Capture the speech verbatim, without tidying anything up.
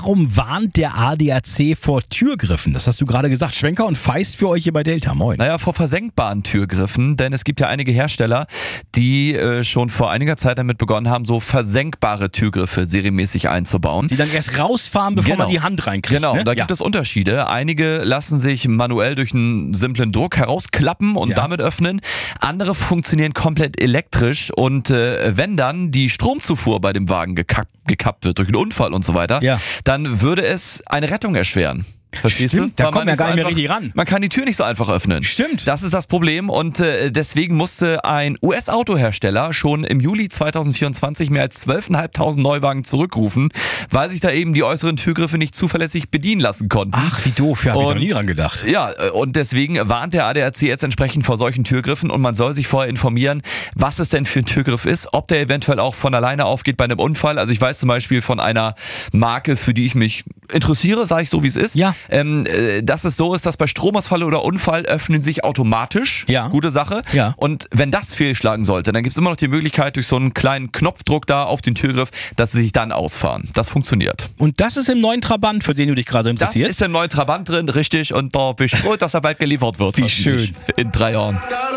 warum warnt der A D A C vor Türgriffen? Das hast du gerade gesagt. Schwenker und Feist für euch hier bei Delta. Moin. Naja, vor versenkbaren Türgriffen, denn es gibt ja einige Hersteller, die äh, schon vor einiger Zeit damit begonnen haben, so versenkbare Türgriffe serienmäßig einzubauen. Die dann erst rausfahren, bevor Genau. man die Hand reinkriegt. Genau, ne? da gibt ja. es Unterschiede. Einige lassen sich manuell durch einen simplen Druck herausklappen und Ja. damit öffnen. Andere funktionieren komplett elektrisch und äh, wenn dann die Stromzufuhr bei dem Wagen gekappt, gekappt wird durch einen Unfall und so weiter, Ja. dann würde es eine Rettung erschweren. Verstehst Stimmt, du? da Weil kommt man man ja gar so nicht mehr einfach- richtig ran. Man kann die Tür nicht so einfach öffnen. Stimmt. Das ist das Problem und äh, deswegen musste ein U S-Autohersteller schon im Juli zweitausendvierundzwanzig mehr als zwölftausendfünfhundert Neuwagen zurückrufen, weil sich da eben die äußeren Türgriffe nicht zuverlässig bedienen lassen konnten. Ach, wie doof. Ja, hab ich noch Und- nie dran gedacht. Ja, äh, und deswegen warnt der A D A C jetzt entsprechend vor solchen Türgriffen und man soll sich vorher informieren, was es denn für ein Türgriff ist, ob der eventuell auch von alleine aufgeht bei einem Unfall. Also ich weiß zum Beispiel von einer Marke, für die ich mich interessiere, sage ich so wie es ist, Ja. ähm, äh, dass es so ist, dass bei Stromausfall oder Unfall öffnen sich automatisch. Ja. Gute Sache. Ja. Und wenn das fehlschlagen sollte, dann gibt es immer noch die Möglichkeit durch so einen kleinen Knopfdruck da auf den Türgriff, dass sie sich dann ausfahren. Das funktioniert. Und das ist im neuen Trabant, für den du dich gerade Das interessierst. ist der neue Trabant drin, richtig. Und da bin ich froh, dass er bald geliefert wird. Wie hoffentlich. schön. In drei Jahren.